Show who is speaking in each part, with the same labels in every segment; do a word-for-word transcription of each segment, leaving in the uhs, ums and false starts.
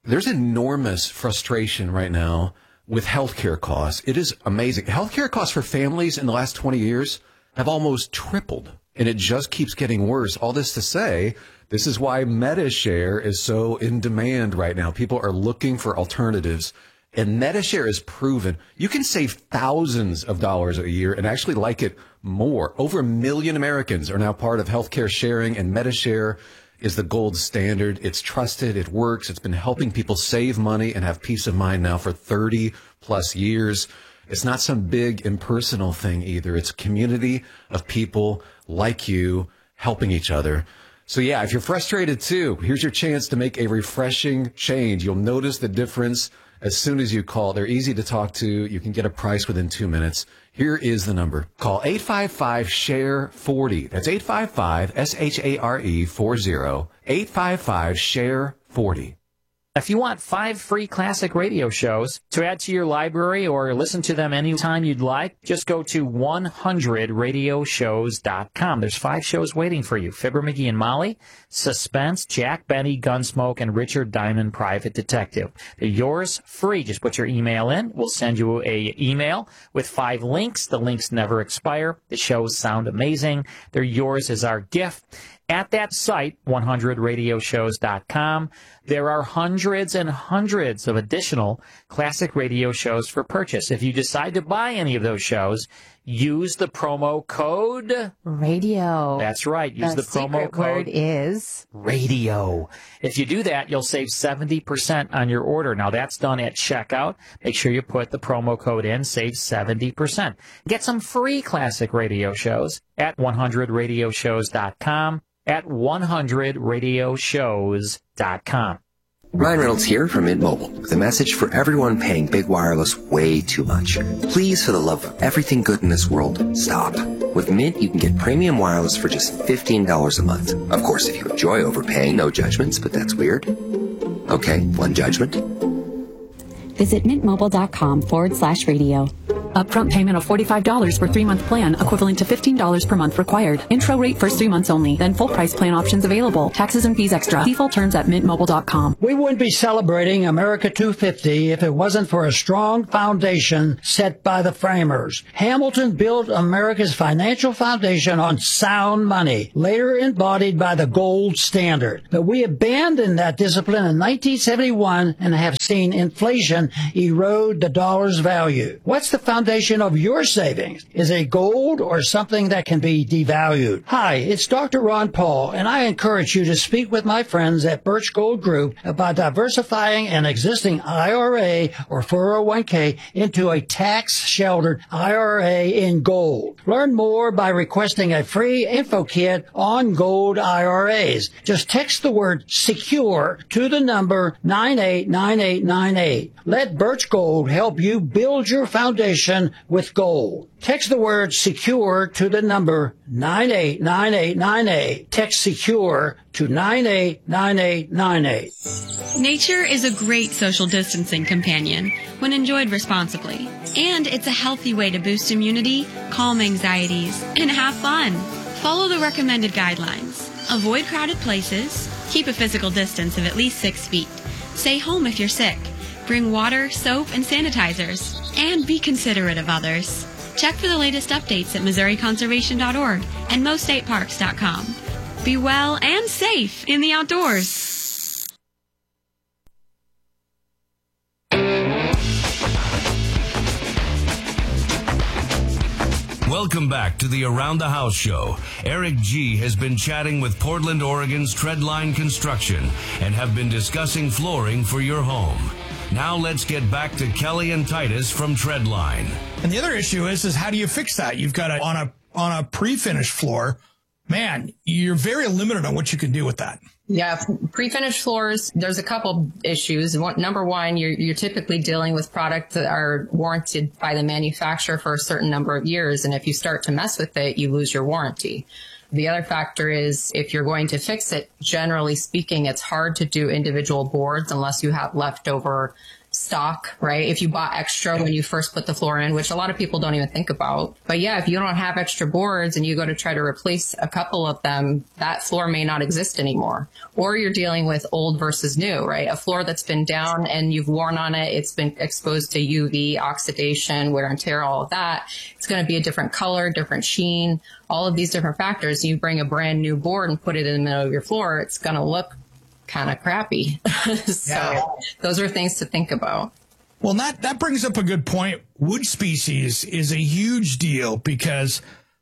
Speaker 1: there's enormous frustration right now with healthcare costs. It is amazing. Healthcare costs for families in the last twenty years have almost tripled, and it just keeps getting worse. All this to say, this is why MediShare is so in demand right now. People are looking for alternatives, and MediShare is proven you can save thousands of dollars a year and actually like it more. Over a million Americans are now part of healthcare sharing, and MediShare is the gold standard. It's trusted. It works. It's been helping people save money and have peace of mind now for thirty plus years. It's not some big impersonal thing either. It's a community of people like you helping each other. So yeah, if you're frustrated too, here's your chance to make a refreshing change. You'll notice the difference as soon as you call. They're easy to talk to. You can get a price within two minutes. Here is the number. Call eight five five, S H A R E, forty. That's eight five five, S H A R E, forty. eight five five, S H A R E, forty.
Speaker 2: If you want five free classic radio shows to add to your library or listen to them anytime you'd like, just go to one hundred radio shows dot com. There's five shows waiting for you. Fibber McGee and Molly, Suspense, Jack Benny, Gunsmoke, and Richard Diamond, Private Detective. They're yours free. Just put your email in. We'll send you a email with five links. The links never expire. The shows sound amazing. They're yours as our gift. At that site, one hundred radio shows dot com, there are hundreds and hundreds of additional classic radio shows for purchase. If you decide to buy any of those shows, use the promo code
Speaker 3: radio.
Speaker 2: That's right. Use the, the promo code
Speaker 3: word is
Speaker 2: radio. If you do that, you'll save seventy percent on your order. Now, that's done at checkout. Make sure you put the promo code in, save seventy percent. Get some free classic radio shows at one hundred radio shows dot com. At one hundred radio shows dot com.
Speaker 4: Ryan Reynolds here from Mint Mobile with a message for everyone paying big wireless way too much. Please, for the love of everything good in this world, stop. With Mint, you can get premium wireless for just fifteen dollars a month. Of course, if you enjoy overpaying, no judgments, but that's weird. Okay, one judgment.
Speaker 5: Visit mintmobile.com forward slash radio.
Speaker 6: Upfront payment of forty-five dollars for three-month plan, equivalent to fifteen dollars per month required. Intro rate first three months only, then full price plan options available. Taxes and fees extra. See full terms at mint mobile dot com.
Speaker 7: We wouldn't be celebrating America two fifty if it wasn't for a strong foundation set by the framers. Hamilton built America's financial foundation on sound money, later embodied by the gold standard. But we abandoned that discipline in nineteen seventy-one and have seen inflation erode the dollar's value. What's the foundation of your savings? Is it gold or something that can be devalued? Hi, it's Doctor Ron Paul, and I encourage you to speak with my friends at Birch Gold Group about diversifying an existing I R A or four oh one k into a tax-sheltered I R A in gold. Learn more by requesting a free info kit on gold I R As. Just text the word SECURE to the number nine eight nine eight nine eight. Let Birch Gold help you build your foundation with gold. Text the word SECURE to the number nine eight nine eight nine eight. Text SECURE to nine eight nine eight nine eight.
Speaker 8: Nature is a great social distancing companion when enjoyed responsibly. And it's a healthy way to boost immunity, calm anxieties, and have fun. Follow the recommended guidelines. Avoid crowded places. Keep a physical distance of at least six feet. Stay home if you're sick. Bring water, soap, and sanitizers. And be considerate of others. Check for the latest updates at Missouri Conservation dot org and Mo State Parks dot com. Be well and safe in the outdoors.
Speaker 9: Welcome back to the Around the House show. Eric G. has been chatting with Portland, Oregon's Treadline Construction and have been discussing flooring for your home. Now let's get back to Kelly and Titus from Treadline.
Speaker 10: And the other issue is, is how do you fix that? You've got a, on a, on a pre-finished floor, man, you're very limited on what you can do with that.
Speaker 11: Yeah, pre-finished floors, there's a couple issues. One, number one, you're, you're typically dealing with products that are warranted by the manufacturer for a certain number of years. And if you start to mess with it, you lose your warranty. The other factor is if you're going to fix it, generally speaking, it's hard to do individual boards unless you have leftover stock, right? If you bought extra when you first put the floor in, which a lot of people don't even think about. But yeah, if you don't have extra boards and you go to try to replace a couple of them, that floor may not exist anymore. Or you're dealing with old versus new, right? A floor that's been down and you've worn on it, it's been exposed to U V, oxidation, wear and tear, all of that. It's going to be a different color, different sheen, all of these different factors. You bring a brand new board and put it in the middle of your floor, it's going to look kind of crappy. So yeah. Those are things to think about.
Speaker 10: Well, that, that brings up a good point. Wood species is a huge deal because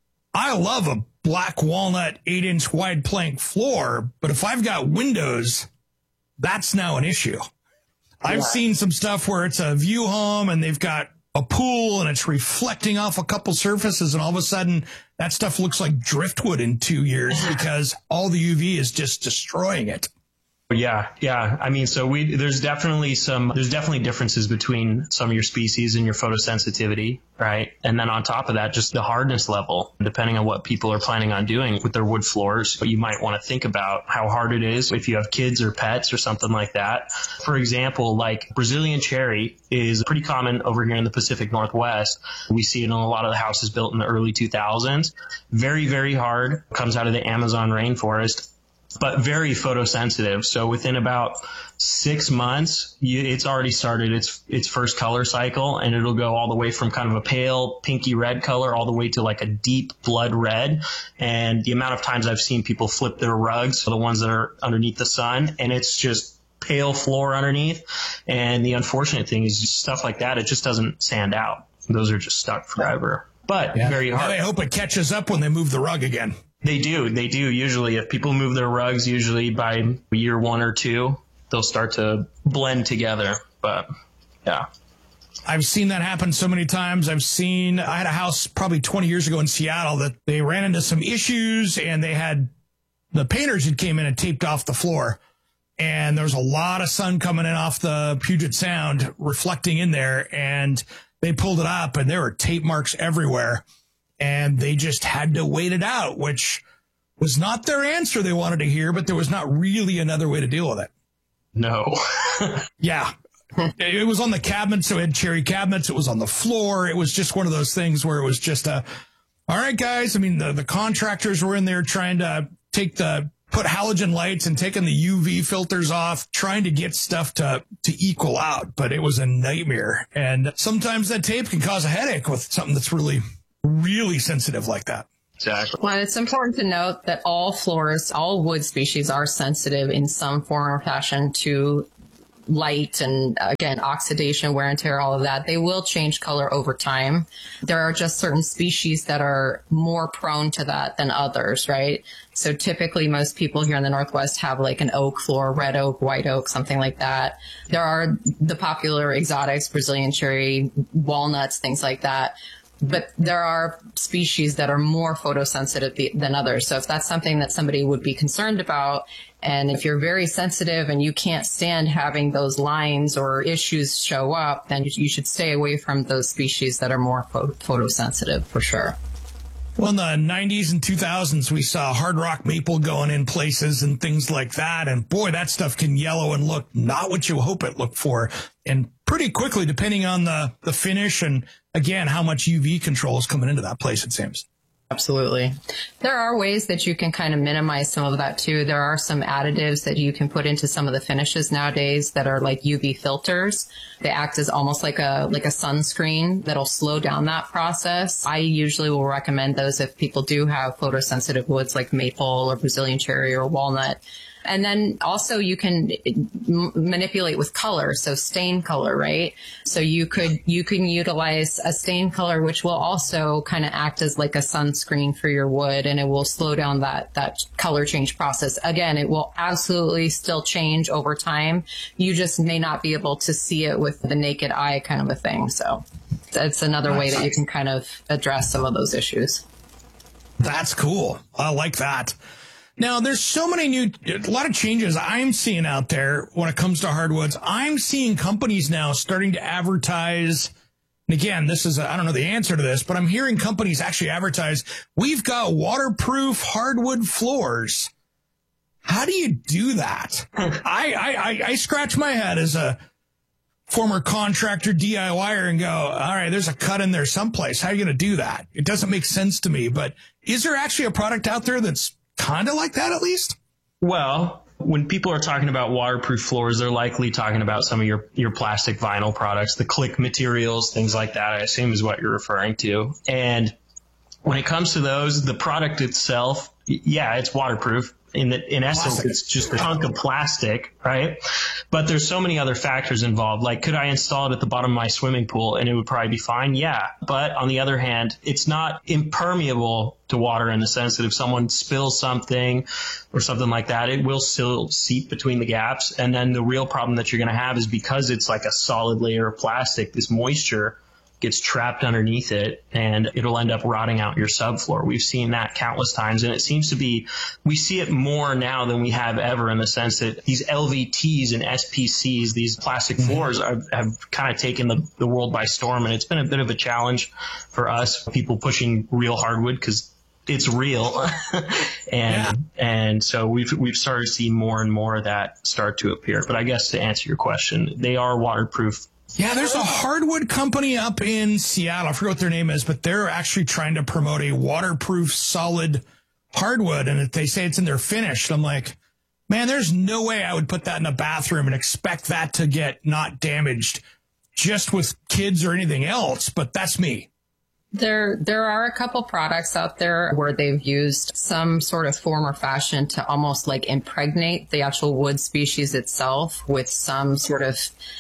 Speaker 10: I love a black walnut eight inch wide plank floor, but if I've got windows, that's now an issue. I've yeah. seen some stuff where it's a view home and they've got a pool and it's reflecting off a couple surfaces and all of a sudden that stuff looks like driftwood in two years because all the U V is just destroying it.
Speaker 12: Yeah, yeah. I mean, so we there's definitely some there's definitely differences between some of your species and your photosensitivity, right? And then on top of that, just the hardness level, depending on what people are planning on doing with their wood floors. But you might want to think about how hard it is if you have kids or pets or something like that. For example, like Brazilian cherry is pretty common over here in the Pacific Northwest. We see it in a lot of the houses built in the early two thousands. Very, very hard. Comes out of the Amazon rainforest, but very photosensitive. So within about six months, you, it's already started its its first color cycle, and it'll go all the way from kind of a pale pinky red color all the way to like a deep blood red. And the amount of times I've seen people flip their rugs, so the ones that are underneath the sun, and it's just pale floor underneath. And the unfortunate thing is stuff like that, it just doesn't sand out. Those are just stuck forever. But yeah. very hard.
Speaker 10: And I hope it catches up when they move the rug again.
Speaker 12: They do. They do. Usually, if people move their rugs, usually by year one or two, they'll start to blend together. But yeah.
Speaker 10: I've seen that happen so many times. I've seen, I had a house probably twenty years ago in Seattle that they ran into some issues and they had, the painters had came in and taped off the floor. And there was a lot of sun coming in off the Puget Sound reflecting in there. And they pulled it up and there were tape marks everywhere. And they just had to wait it out, which was not their answer they wanted to hear, but there was not really another way to deal with it.
Speaker 12: No.
Speaker 10: Yeah. It was on the cabinet, so it had cherry cabinets. It was on the floor. It was just one of those things where it was just a, all right, guys. I mean, the, the contractors were in there trying to take the, put halogen lights and taking the U V filters off, trying to get stuff to, to equal out, but it was a nightmare. And sometimes that tape can cause a headache with something that's really, really sensitive like that.
Speaker 12: Exactly.
Speaker 11: Well, it's important to note that all floors, all wood species are sensitive in some form or fashion to light and, again, oxidation, wear and tear, all of that. They will change color over time. There are just certain species that are more prone to that than others, right? So typically most people here in the Northwest have like an oak floor, red oak, white oak, something like that. There are the popular exotics, Brazilian cherry, walnuts, things like that. But there are species that are more photosensitive than others. So if that's something that somebody would be concerned about, and if you're very sensitive and you can't stand having those lines or issues show up, then you should stay away from those species that are more photosensitive for sure.
Speaker 10: Well, in the nineties and two thousands, we saw hard rock maple going in places and things like that. And boy, that stuff can yellow and look not what you hope it looked for. And pretty quickly, depending on the, the finish and, again, how much U V control is coming into that place, it seems.
Speaker 11: Absolutely. There are ways that you can kind of minimize some of that too. There are some additives that you can put into some of the finishes nowadays that are like U V filters. They act as almost like a like a sunscreen that'll slow down that process. I usually will recommend those if people do have photosensitive woods like maple or Brazilian cherry or walnut. And then also you can m- manipulate with color, so stain color, right? So you could you can utilize a stain color, which will also kind of act as like a sunscreen for your wood, and it will slow down that that color change process. Again, it will absolutely still change over time. You just may not be able to see it with the naked eye, kind of a thing. So that's another way that you can kind of address some of those issues.
Speaker 10: That's cool. I like that. Now, there's so many new, a lot of changes I'm seeing out there when it comes to hardwoods. I'm seeing companies now starting to advertise, and again, this is, a, I don't know the answer to this, but I'm hearing companies actually advertise, we've got waterproof hardwood floors. How do you do that? I, I, I, I scratch my head as a, former contractor DIYer and go, all right, there's a cut in there someplace. How are you going to do that? It doesn't make sense to me. But is there actually a product out there that's kind of like that at least?
Speaker 12: Well, when people are talking about waterproof floors, they're likely talking about some of your, your plastic vinyl products, the click materials, things like that, I assume is what you're referring to. And when it comes to those, the product itself, yeah, it's waterproof. In the, in essence, plastic. It's just a chunk of plastic, right? But there's so many other factors involved. Like, could I install it at the bottom of my swimming pool and it would probably be fine? Yeah. But on the other hand, it's not impermeable to water in the sense that if someone spills something or something like that, it will still seep between the gaps. And then the real problem that you're going to have is because it's like a solid layer of plastic, this moisture gets trapped underneath it and it'll end up rotting out your subfloor. We've seen that countless times, and it seems to be, we see it more now than we have ever, in the sense that these L V Ts and S P Cs, these plastic floors, are, have kind of taken the, the world by storm. And it's been a bit of a challenge for us, people pushing real hardwood, because it's real. and yeah. and so we've we've started to see more and more of that start to appear. But I guess to answer your question, they are waterproof.
Speaker 10: Yeah, there's a hardwood company up in Seattle. I forget what their name is, but they're actually trying to promote a waterproof solid hardwood, and they say it's in their finish. I'm like, man, there's no way I would put that in a bathroom and expect that to get not damaged just with kids or anything else, but that's me.
Speaker 11: There, there are a couple products out there where they've used some sort of form or fashion to almost like impregnate the actual wood species itself with some sort of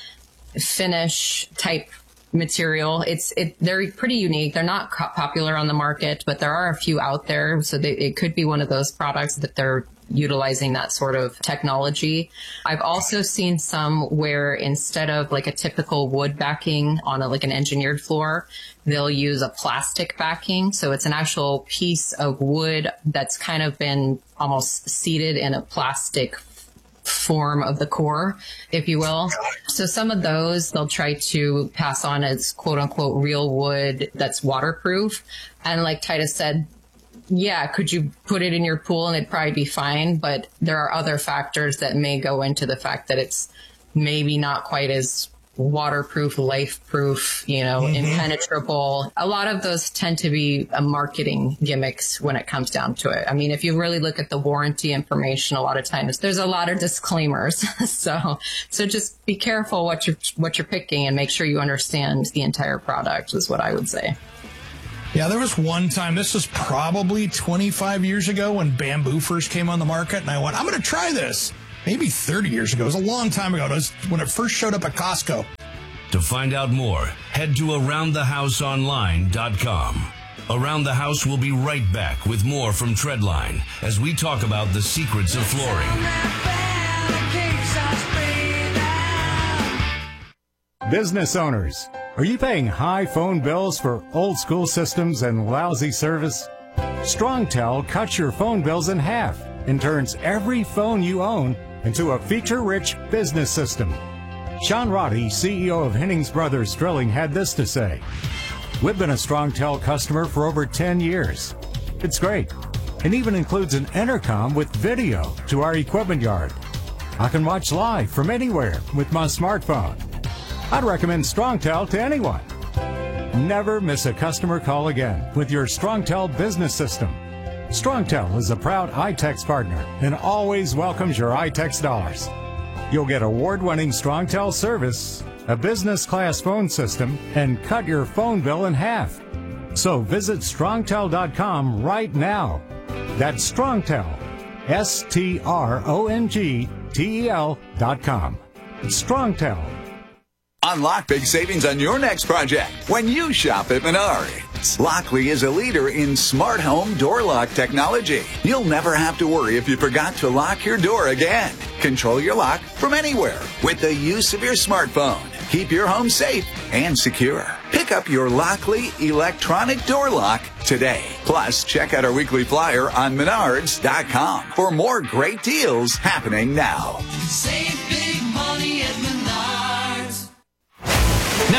Speaker 11: finish type material. It's it they're pretty unique. They're not co- popular on the market, but there are a few out there. So they, it could be one of those products that they're utilizing that sort of technology. I've also seen some where instead of like a typical wood backing on a, like an engineered floor, they'll use a plastic backing. So it's an actual piece of wood that's kind of been almost seated in a plastic form of the core, if you will. So some of those they'll try to pass on as quote unquote real wood that's waterproof. And like Titus said, yeah, could you put it in your pool and it'd probably be fine? But there are other factors that may go into the fact that it's maybe not quite as waterproof, life-proof, you know, mm-hmm. impenetrable. A lot of those tend to be a marketing gimmicks when it comes down to it. I mean, if you really look at the warranty information, a lot of times there's a lot of disclaimers. so, so just be careful what you're, what you're picking and make sure you understand the entire product is what I would say.
Speaker 10: Yeah, there was one time, this was probably twenty-five years ago when bamboo first came on the market, and I went, I'm going to try this. Maybe thirty years ago. It was a long time ago. It was when it first showed up at Costco.
Speaker 9: To find out more, head to around the house online dot com. Around the House will be right back with more from Treadline as we talk about the secrets of flooring.
Speaker 13: Business owners, are you paying high phone bills for old school systems and lousy service? StrongTel cuts your phone bills in half and turns every phone you own into a feature-rich business system. Sean Roddy, C E O of Hennings Brothers Drilling, had this to say. We've been a StrongTel customer for over ten years. It's great, and even includes an intercom with video to our equipment yard. I can watch live from anywhere with my smartphone. I'd recommend StrongTel to anyone. Never miss a customer call again with your StrongTel business system. StrongTel is a proud iTex partner and always welcomes your iTex dollars. You'll get award-winning StrongTel service, a business-class phone system, and cut your phone bill in half. So visit strongtel dot com right now. That's StrongTel, S T R O N G T E L dot com. StrongTel.
Speaker 14: Unlock big savings on your next project when you shop at Menards. Lockley is a leader in smart home door lock technology. You'll never have to worry if you forgot to lock your door again. Control your lock from anywhere with the use of your smartphone. Keep your home safe and secure. Pick up your Lockley electronic door lock today. Plus, check out our weekly flyer on menards dot com for more great deals happening now.
Speaker 15: Save big money at Menards.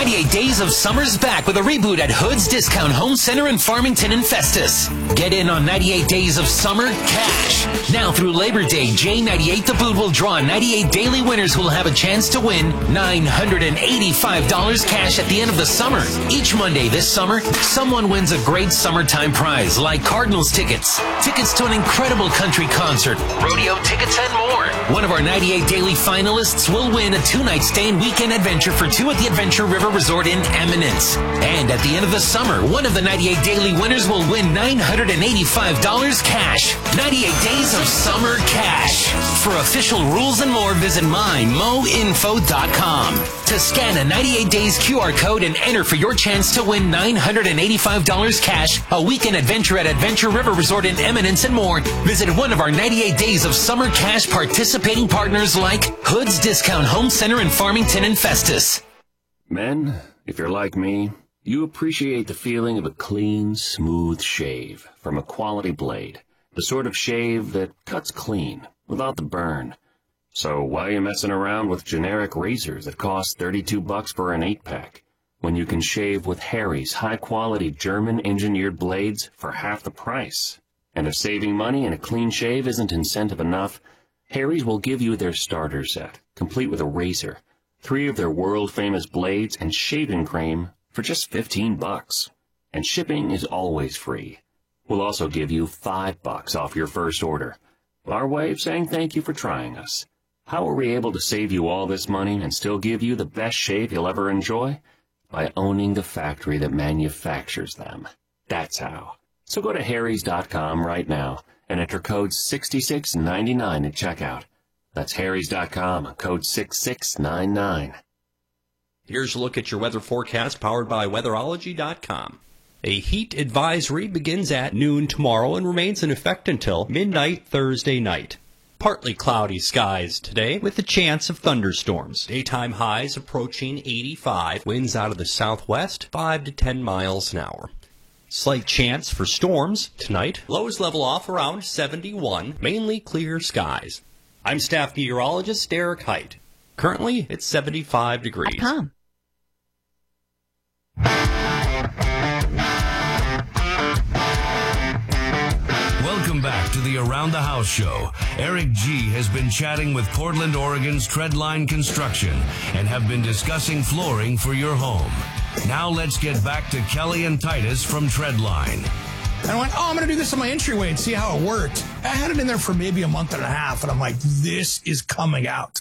Speaker 15: ninety-eight Days of Summer's back with a reboot at Hood's Discount Home Center in Farmington and Festus. Get in on ninety-eight Days of Summer cash. Now through Labor Day, J ninety-eight The Boot will draw ninety-eight daily winners who will have a chance to win nine hundred eighty-five dollars cash at the end of the summer. Each Monday this summer, someone wins a great summertime prize like Cardinals tickets, tickets to an incredible country concert, rodeo tickets, and more. One of our ninety-eight daily finalists will win a two-night stay and weekend adventure for two at the Adventure River Resort in Eminence. And at the end of the summer, one of the ninety-eight daily winners will win nine hundred eighty-five dollars cash. ninety-eight Days of Summer cash. For official rules and more, visit my mo info dot com. To scan a ninety-eight Days Q R code and enter for your chance to win nine hundred eighty-five dollars cash, a weekend adventure at Adventure River Resort in Eminence, and more, visit one of our ninety-eight Days of Summer cash participating partners like Hood's Discount Home Center in Farmington and Festus.
Speaker 16: Men, if you're like me, you appreciate the feeling of a clean, smooth shave from a quality blade. The sort of shave that cuts clean, without the burn. So why are you messing around with generic razors that cost thirty-two bucks for an eight-pack, when you can shave with Harry's high-quality German-engineered blades for half the price? And if saving money and a clean shave isn't incentive enough, Harry's will give you their starter set, complete with a razor, three of their world-famous blades, and shaving cream for just fifteen bucks. And shipping is always free. We'll also give you five bucks off your first order. Our way of saying thank you for trying us. How are we able to save you all this money and still give you the best shave you'll ever enjoy? By owning the factory that manufactures them. That's how. So go to harrys dot com right now and enter code sixty-six ninety-nine at checkout. That's harrys dot com, code six six nine nine.
Speaker 17: Here's a look at your weather forecast powered by weatherology dot com. A heat advisory begins at noon tomorrow and remains in effect until midnight Thursday night. Partly cloudy skies today with a chance of thunderstorms. Daytime highs approaching eighty-five. Winds out of the southwest, five to ten miles an hour. Slight chance for storms tonight. Lows level off around seventy-one. Mainly clear skies. I'm staff meteorologist Derek Height. Currently, it's seventy-five degrees.
Speaker 9: Welcome back to the Around the House show. Eric G. has been chatting with Portland, Oregon's Treadline Construction and have been discussing flooring for your home. Now let's get back to Kelly and Titus from Treadline.
Speaker 10: And I went, oh, I'm going to do this on my entryway and see how it worked. I had it in there for maybe a month and a half, and I'm like, this is coming out.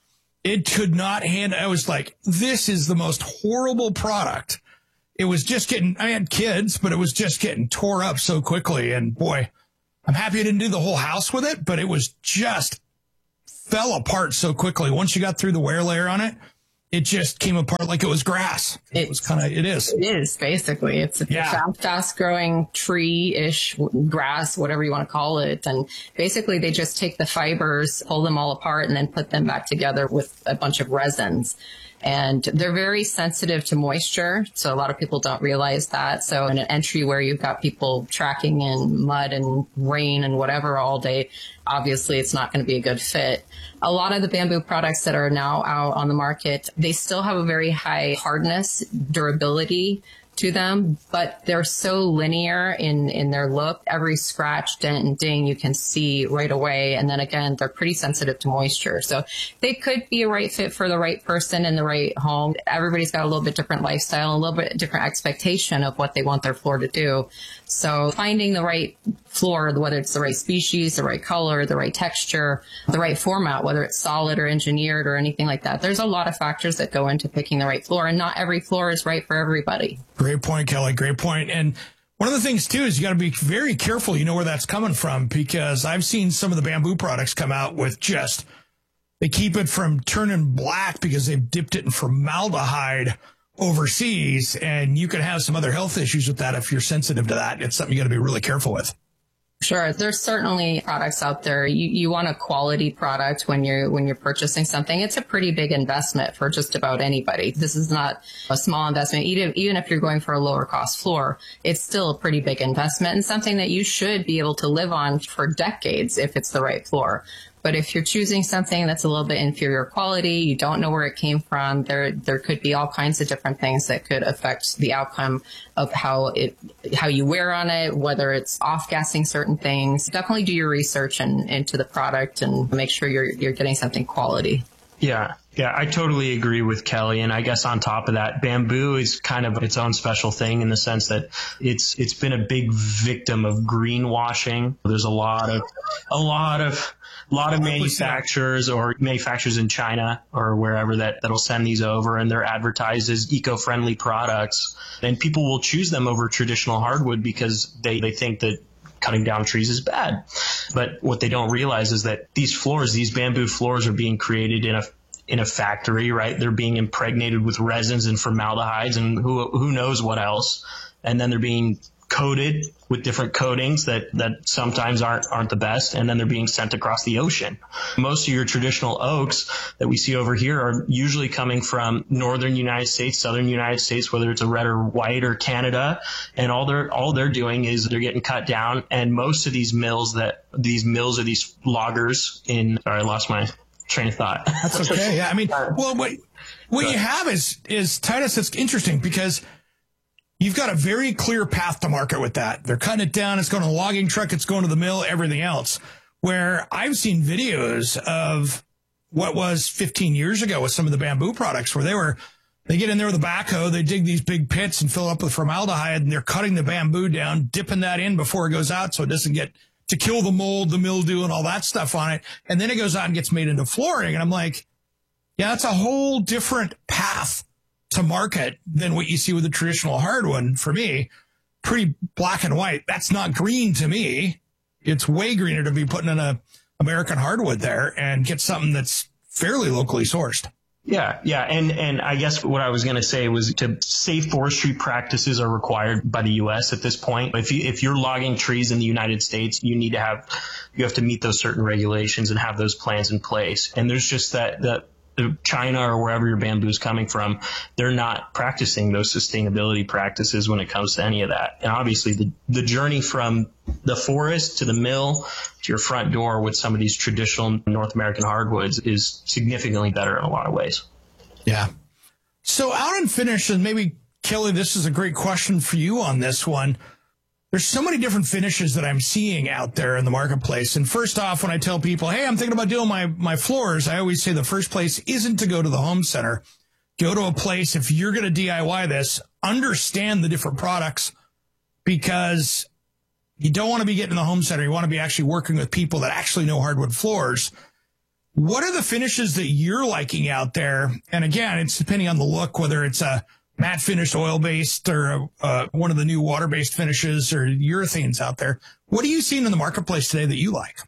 Speaker 10: It could not handle. I was like, this is the most horrible product. It was just getting, I had kids, but it was just getting tore up so quickly. And boy, I'm happy I didn't do the whole house with it, but it was just fell apart so quickly. Once you got through the wear layer on it, it just came apart like it was grass. It, it was kind of, it is.
Speaker 11: It is, basically. It's a yeah. fast-growing tree-ish grass, whatever you want to call it. And basically, they just take the fibers, pull them all apart, and then put them back together with a bunch of resins. And they're very sensitive to moisture, so a lot of people don't realize that. So in an entry where you've got people tracking in mud and rain and whatever all day, obviously it's not going to be a good fit. A lot of the bamboo products that are now out on the market, they still have a very high hardness, durability to them, but they're so linear in, in their look. Every scratch, dent, and ding you can see right away. And then again, they're pretty sensitive to moisture. So they could be a right fit for the right person in the right home. Everybody's got a little bit different lifestyle, a little bit different expectation of what they want their floor to do. So finding the right floor, whether it's the right species, the right color, the right texture, the right format, whether it's solid or engineered or anything like that. There's a lot of factors that go into picking the right floor, and not every floor is right for everybody.
Speaker 10: Great point, Kelly. Great point. And one of the things, too, is you got to be very careful, you know, where that's coming from, because I've seen some of the bamboo products come out with just, they keep it from turning black because they've dipped it in formaldehyde overseas, and you can have some other health issues with that if you're sensitive to that. It's something you got to be really careful with.
Speaker 11: Sure. There's certainly products out there. You, you want a quality product when you're, when you're purchasing something. It's a pretty big investment for just about anybody. This is not a small investment. Even, even if you're going for a lower cost floor, it's still a pretty big investment and something that you should be able to live on for decades if it's the right floor. But if you're choosing something that's a little bit inferior quality, you don't know where it came from, there there could be all kinds of different things that could affect the outcome of how it how you wear on it, whether it's off-gassing certain things. Definitely do your research and, into the product and make sure you're you're getting something quality.
Speaker 12: Yeah. Yeah, I totally agree with Kelly. And I guess on top of that, bamboo is kind of its own special thing in the sense that it's it's been a big victim of greenwashing. There's a lot of a lot of a lot of manufacturers or manufacturers in China or wherever that, that'll send these over, and they're advertised as eco-friendly products. And people will choose them over traditional hardwood because they, they think that cutting down trees is bad. But what they don't realize is that these floors, these bamboo floors, are being created in a in a factory, right? They're being impregnated with resins and formaldehydes and who who knows what else. And then they're being coated with different coatings that, that sometimes aren't aren't the best, and then they're being sent across the ocean. Most of your traditional oaks that we see over here are usually coming from northern United States, southern United States, whether it's a red or white or Canada, and all they're all they're doing is they're getting cut down. And most of these mills that these mills or these loggers in sorry, I lost my train of thought.
Speaker 10: That's okay. Yeah, I mean, well, what what you have is is Titus. It's interesting because you've got a very clear path to market with that. They're cutting it down. It's going to the logging truck. It's going to the mill, everything else. Where I've seen videos of what was fifteen years ago with some of the bamboo products where they were, they get in there with a backhoe, they dig these big pits and fill it up with formaldehyde, and they're cutting the bamboo down, dipping that in before it goes out so it doesn't get to kill the mold, the mildew, and all that stuff on it. And then it goes out and gets made into flooring. And I'm like, yeah, that's a whole different path to market than what you see with the traditional hardwood. For me, pretty black and white. That's not green to me. It's way greener to be putting in a American hardwood there and get something that's fairly locally sourced.
Speaker 12: Yeah, yeah. And, and I guess what I was going to say was to safe forestry practices are required by the U S at this point. If you, if you're logging trees in the United States, you need to have, you have to meet those certain regulations and have those plans in place. And there's just that, that China or wherever your bamboo is coming from, they're not practicing those sustainability practices when it comes to any of that. And obviously the, the journey from the forest to the mill to your front door with some of these traditional North American hardwoods is significantly better in a lot of ways.
Speaker 10: Yeah. So out and finish, and maybe Kelly, this is a great question for you on this one. There's so many different finishes that I'm seeing out there in the marketplace. And first off, when I tell people, hey, I'm thinking about doing my, my floors, I always say the first place isn't to go to the home center. Go to a place, if you're going to D I Y this, understand the different products, because you don't want to be getting in the home center. You want to be actually working with people that actually know hardwood floors. What are the finishes that you're liking out there? And again, it's depending on the look, whether it's a matte finished oil-based or uh, one of the new water-based finishes or urethanes out there. What are you seeing in the marketplace today that you like?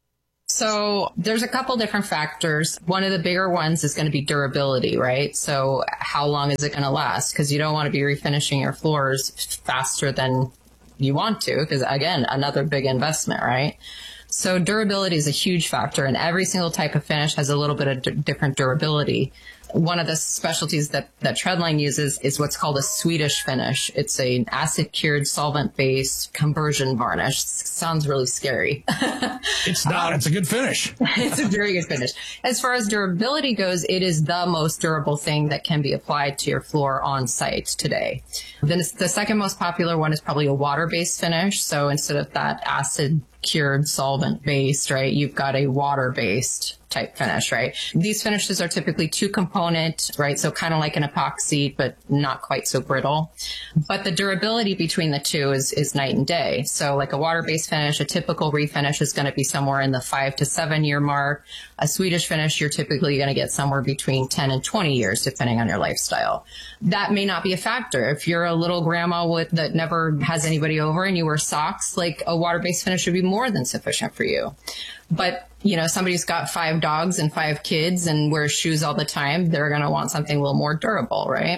Speaker 11: So there's a couple different factors. One of the bigger ones is going to be durability, right? So how long is it going to last? Because you don't want to be refinishing your floors faster than you want to, because, again, another big investment, right? So durability is a huge factor, and every single type of finish has a little bit of d- different durability. One of the specialties that, that Treadline uses is what's called a Swedish finish. It's an acid-cured, solvent-based conversion varnish. Sounds really scary.
Speaker 10: It's not. Um, it's a good finish.
Speaker 11: It's a very good finish. As far as durability goes, it is the most durable thing that can be applied to your floor on site today. Then the second most popular one is probably a water-based finish. So instead of that acid-cured, solvent-based, right, you've got a water-based type finish, right? These finishes are typically two component, right? So kind of like an epoxy, but not quite so brittle. But the durability between the two is, is night and day. So like a water-based finish, a typical refinish is going to be somewhere in the five to seven year mark. A Swedish finish, you're typically going to get somewhere between ten and twenty years, depending on your lifestyle. That may not be a factor. If you're a little grandma with that never has anybody over and you wear socks, like a water-based finish would be more than sufficient for you. But, you know, somebody's got five dogs and five kids and wears shoes all the time, they're going to want something a little more durable, right?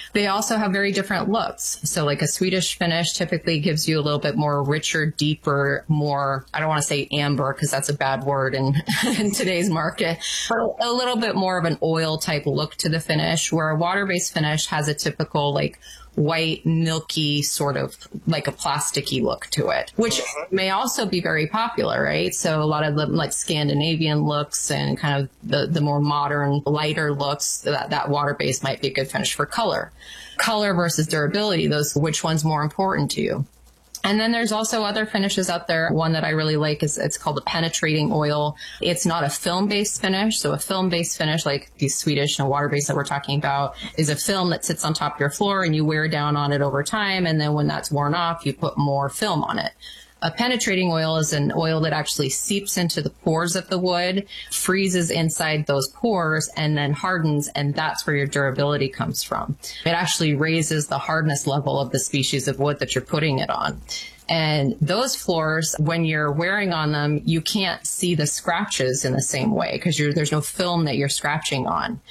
Speaker 11: They also have very different looks. So like a Swedish finish typically gives you a little bit more richer, deeper, more, I don't want to say amber because that's a bad word in, in today's market, but a little bit more of an oil type look to the finish, where a water-based finish has a typical like white, milky, sort of like a plasticky look to it, which may also be very popular, right? So a lot of the like Scandinavian looks and kind of the, the more modern, lighter looks, that, that water-based might be a good finish for color. Color versus durability, those, which one's more important to you? And then there's also other finishes out there. One that I really like is it's called a penetrating oil. It's not a film-based finish. So a film-based finish, like these Swedish and water-based that we're talking about, is a film that sits on top of your floor and you wear down on it over time. And then when that's worn off, you put more film on it. A penetrating oil is an oil that actually seeps into the pores of the wood, freezes inside those pores, and then hardens, and that's where your durability comes from. It actually raises the hardness level of the species of wood that you're putting it on. And those floors, when you're wearing on them, you can't see the scratches in the same way because there's no film that you're scratching on.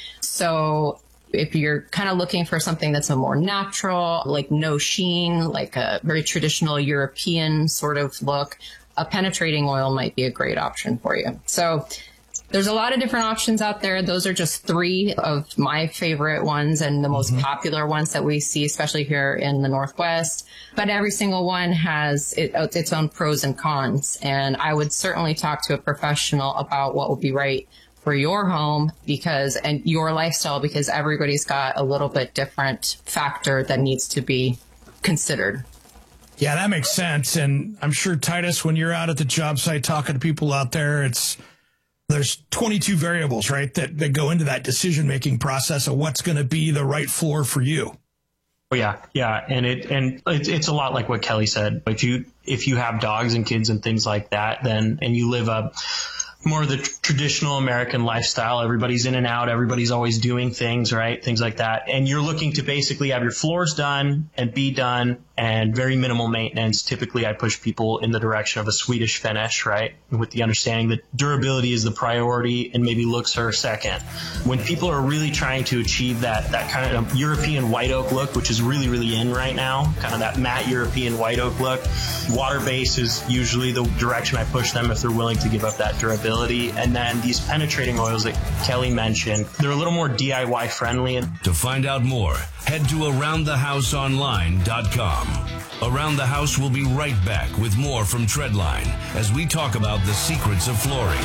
Speaker 11: So if you're kind of looking for something that's a more natural, like no sheen, like a very traditional European sort of look, a penetrating oil might be a great option for you. So there's a lot of different options out there. Those are just three of my favorite ones and the most mm-hmm. popular ones that we see, especially here in the Northwest. But every single one has it, its own pros and cons. And I would certainly talk to a professional about what would be right for your home because and your lifestyle, because everybody's got a little bit different factor that needs to be considered.
Speaker 10: Yeah, that makes sense. And I'm sure, Titus, when you're out at the job site talking to people out there, it's there's twenty-two variables, right, that, that go into that decision-making process of what's going to be the right floor for you.
Speaker 12: Oh, yeah, yeah, and it and it's it's a lot like what Kelly said. If you if you have dogs and kids and things like that, then and you live a more of the tr- traditional American lifestyle. Everybody's in and out. Everybody's always doing things, right? Things like that. And you're looking to basically have your floors done and be done and very minimal maintenance. Typically, I push people in the direction of a Swedish finish, right? With the understanding that durability is the priority and maybe looks are second. When people are really trying to achieve that, that kind of European white oak look, which is really, really in right now, kind of that matte European white oak look, water-based is usually the direction I push them if they're willing to give up that durability. And then these penetrating oils that Kelly mentioned, they're a little more D I Y friendly.
Speaker 9: To find out more, head to around the house online dot com. Around the House will be right back with more from Treadline as we talk about the secrets of flooring.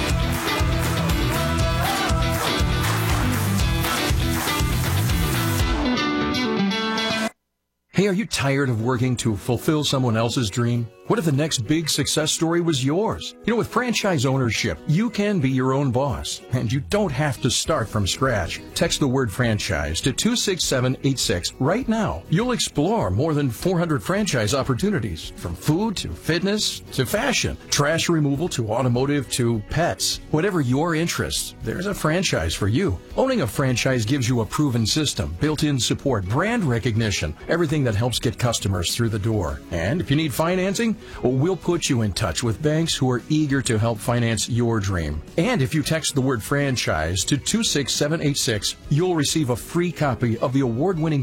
Speaker 18: Hey, are you tired of working to fulfill someone else's dream? What if the next big success story was yours? You know, with franchise ownership, you can be your own boss, and you don't have to start from scratch. Text the word franchise to two six seven eight six right now. You'll explore more than four hundred franchise opportunities, from food to fitness to fashion, trash removal to automotive to pets. Whatever your interests, there's a franchise for you. Owning a franchise gives you a proven system, built-in support, brand recognition, everything that helps get customers through the door. And if you need financing, well, we'll put you in touch with banks who are eager to help finance your dream. And if you text the word franchise to two six seven eight six, you'll receive a free copy of the award-winning